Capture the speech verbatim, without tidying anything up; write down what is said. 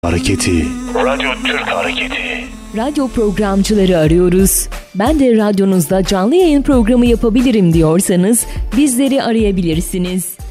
Hareketi. Radyo Türk Hareketi. Radyo programcıları arıyoruz. Ben de radyonuzda canlı yayın programı yapabilirim diyorsanız bizleri arayabilirsiniz.